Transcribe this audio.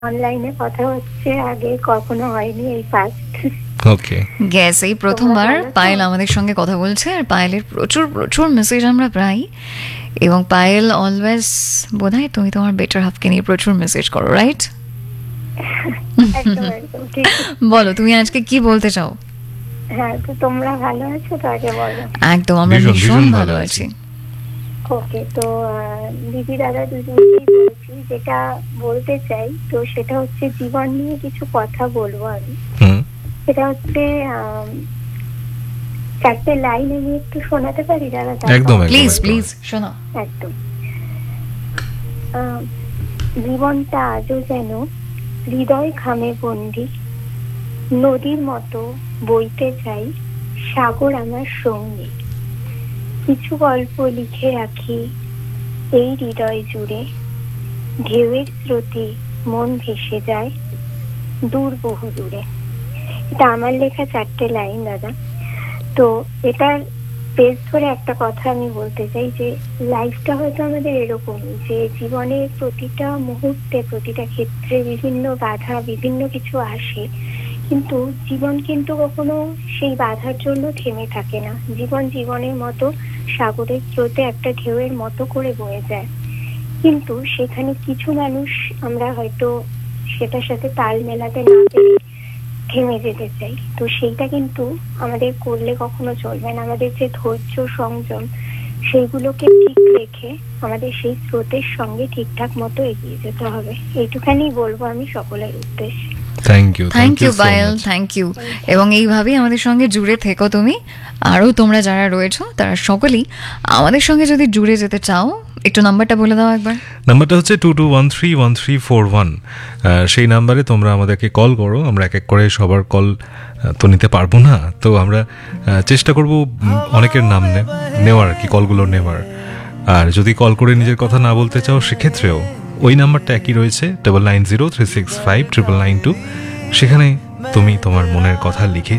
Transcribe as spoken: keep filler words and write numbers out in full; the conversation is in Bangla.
অনলাইনে কথা হচ্ছে, আগে কখনো হয়নি, এই ফার্স্ট। ওকে, গ্যাস এই প্রথমবার তোমরা ভালো আছো? পায়েল আমাদের সঙ্গে কথা বলছে, আর পায়েলের প্রচুর প্রচুর মেসেজ আমরা পাই, এবং পায়েল অলওয়েজ বোধহয় তুমি তোমার বেটার হাফকে নিয়ে প্রচুর মেসেজ করো, রাইট? একদম একদম ঠিক। বলো তুমি আজকে কি বলতে চাও? হ্যাঁ, তো তোমরা ভালো আছো তো, আগে বলো। একদম আমরা ভীষণ, ভীষণ ভীষণ ভালো ভালো আছি। ওকে, তো আহ, দিদি দাদা দুজনকেই বলছি, যেটা বলতে চাই তো সেটা হচ্ছে জীবন নিয়ে কিছু কথা বলবো আমি। হুম, সেটা হচ্ছে আম, চারটে লাইন আমি একটু শোনাতে পারি দাদা? তারপর- একদম, একদম। প্লিজ প্লিজ শোনো। একদম। আহ, জীবনটা আজও যেন হৃদয় খামে বন্দি, নদীর মতো বইতে চাই, সাগর আমার সঙ্গী। কিছু গল্প লিখে রাখি এই হৃদয় জুড়ে, ঢেউয়ের স্রোতে মন ভেসে যায় দূর বহু দূরে। এটা আমার লেখা চারটে লাইন দাদা। তো এটার বেশ ধরে একটা কথা আমি বলতে চাই, যে লাইফটা হয়তো আমাদের এরকমই, যে জীবনের প্রতিটা মুহূর্তে প্রতিটা ক্ষেত্রে বিভিন্ন বাধা বিভিন্ন কিছু আসে, কিন্তু জীবন কিন্তু কখনো সেই বাধার জন্য থেমে থাকে না। জীবন জীবনের মতো সাগরের স্রোতে একটা ঢেউয়ের মতো করে বয়ে যায়, কিন্তু সেখানে কিছু মানুষ আমরা হয়তো সেটার সাথে তাল মেলাতে না পেরে থেমে যেতে চাই। তো সেইটা কিন্তু আমাদের করলে কখনো চলবে না। আমাদের যে ধৈর্য সংযম সেইগুলোকে ঠিক রেখে আমাদের সেই স্রোতের সঙ্গে ঠিকঠাক মতো এগিয়ে যেতে হবে। এইটুখানি বলবো আমি সকলের উদ্দেশ্যে। Thank you, thank you Payel, thank you. এবং এইভাবেই আমাদের সঙ্গে জুড়ে থেকো তুমি, আরও তোমরা যারা রয়েছো তারা সকলেই আমাদের সঙ্গে যদি জুড়ে যেতে চাও, একটু নাম্বারটা বলে দাও একবার। নাম্বারটা হচ্ছে two two one three one three four one. সেই নাম্বারে তোমরা আমাদেরকে কল করো। আমরা এক এক করে সবার কল তো নিতে পারবো না, তো আমরা আহ, চেষ্টা করব অনেকের নাম নে- নেওয়ার আর কি, কলগুলো নেওয়ার। আর যদি কল করে নিজের কথা না বলতে চাও সেক্ষেত্রেও ওই নাম্বারটা একই রয়েছে, double nine zero three six five triple nine two. সেখানে তুমি তোমার মনের কথা লিখে